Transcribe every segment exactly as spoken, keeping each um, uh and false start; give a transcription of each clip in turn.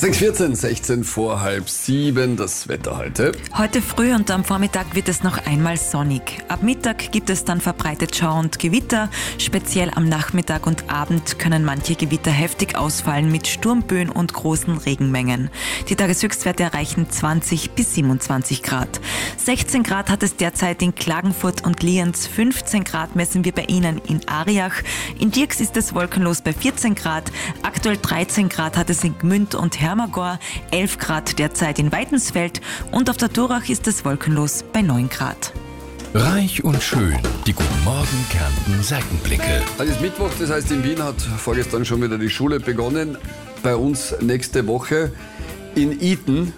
sechs Uhr vierzehn, sechzehn vor halb sieben, das Wetter heute. Heute früh und am Vormittag wird es noch einmal sonnig. Ab Mittag gibt es dann verbreitet Schauer und Gewitter. Speziell am Nachmittag und Abend können manche Gewitter heftig ausfallen mit Sturmböen und großen Regenmengen. Die Tageshöchstwerte erreichen zwanzig bis siebenundzwanzig Grad. sechzehn Grad hat es derzeit in Klagenfurt und Lienz, fünfzehn Grad messen wir bei Ihnen in Ariach. In Dirks ist es wolkenlos bei vierzehn Grad, aktuell dreizehn Grad hat es in Gmünd und Hermagor, elf Grad derzeit in Weidensfeld und auf der Durach ist es wolkenlos bei neun Grad. Reich und schön, die Guten Morgen Kärnten Seitenblicke. Es ist Mittwoch, das heißt in Wien hat vorgestern schon wieder die Schule begonnen. Bei uns nächste Woche in Eton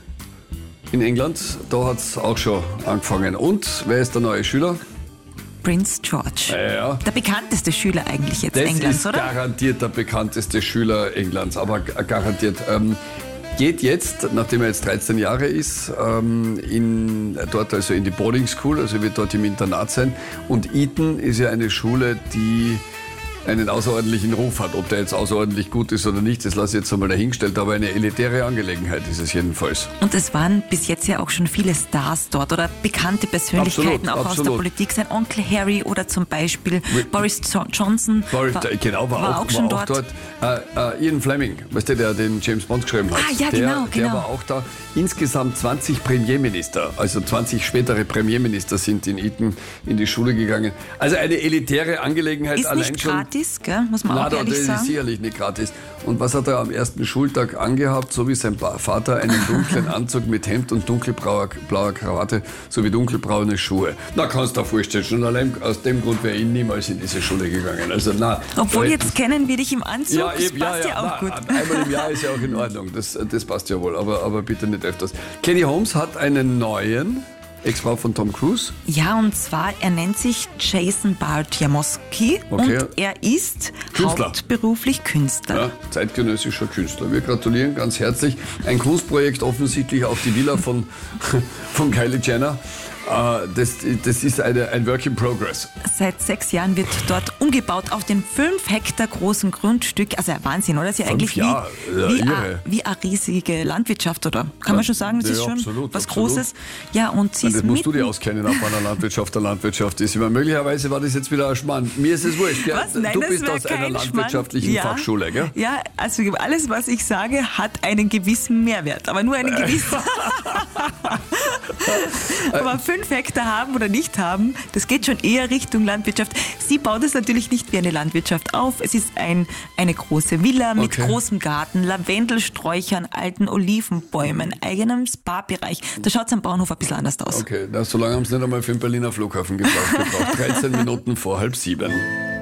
in England, da hat es auch schon angefangen. Und wer ist der neue Schüler? Prince George. Ja, ja. Der bekannteste Schüler eigentlich jetzt Das Englands, ist oder? garantiert der bekannteste Schüler Englands, aber g- garantiert. Ähm, geht jetzt, nachdem er jetzt dreizehn Jahre ist, ähm, in, dort also in die Boarding School, also wird dort im Internat sein. Und Eton ist ja eine Schule, die einen außerordentlichen Ruf hat. Ob der jetzt außerordentlich gut ist oder nicht, das lasse ich jetzt einmal dahingestellt, aber eine elitäre Angelegenheit ist es jedenfalls. Und es waren bis jetzt ja auch schon viele Stars dort oder bekannte Persönlichkeiten Absolut, auch absolut. aus der Politik. Sein Onkel Harry oder zum Beispiel Boris Jo- Johnson Boris, war, genau, war, war auch, auch schon war auch dort. dort. Äh, äh, Ian Fleming, weißt du, der den James Bond geschrieben hat. Ah, ja, der, genau, der genau. war auch da. Insgesamt zwanzig Premierminister, also zwanzig spätere Premierminister sind in Eton in die Schule gegangen. Also eine elitäre Angelegenheit. Ist allein nicht schon. gratis, gell? Muss man Na, auch da- ehrlich das ist sagen. sicherlich nicht gratis. Und was hat er am ersten Schultag angehabt? So wie sein Ba- Vater, einen dunklen Anzug mit Hemd und dunkelblauer blauer Krawatte sowie dunkelbraune Schuhe. Na, kannst du dir vorstellen, schon allein aus dem Grund wäre ich niemals in diese Schule gegangen. Also, na, Obwohl da- jetzt kennen wir dich im Anzug, ja, das eben, ja, passt ja, ja, auch na, gut. einmal im Jahr ist ja auch in Ordnung, das, das passt ja wohl, aber, aber bitte nicht öfters. Katie Holmes hat einen neuen, Ex-Frau von Tom Cruise. Ja, und zwar, er nennt sich Jason Bartjamoski Okay. und er ist Künstler. hauptberuflich Künstler. Ja, zeitgenössischer Künstler. Wir gratulieren ganz herzlich. Ein Kunstprojekt offensichtlich auf die Villa von, von Kylie Jenner. Äh, Das, das ist eine, ein Work in Progress. Seit sechs Jahren wird dort umgebaut auf dem fünf Hektar großen Grundstück. Also Wahnsinn, oder? Das ist ja Fünf eigentlich wie, Jahre, ja, wie, irre. a, wie eine riesige Landwirtschaft, oder? Kann man schon sagen, das Ja, ist schon absolut, was absolut. Großes. Ja, und sie Das ist musst du mitten... dir auskennen, ob einer Landwirtschaft der Landwirtschaft ist. Ich meine, möglicherweise war das jetzt wieder ein Schmarrn. Mir ist es wurscht. Gell? Was? Nein, du das bist wär aus einer kein landwirtschaftlichen Schmarrn. Ja. Fachschule, gell? Ja, also alles, was ich sage, hat einen gewissen Mehrwert. Aber nur einen gewissen. Aber fünf Hektar haben oder nicht haben, das geht schon eher Richtung Landwirtschaft. Sie baut es natürlich nicht wie eine Landwirtschaft auf. Es ist ein, eine große Villa mit Okay. großem Garten, Lavendelsträuchern, alten Olivenbäumen, eigenem Spa-Bereich. Da schaut es am Bauernhof ein bisschen anders aus. Okay, na, so lange haben sie nicht einmal für den Berliner Flughafen gebraucht. gebraucht. dreizehn Minuten vor halb sieben.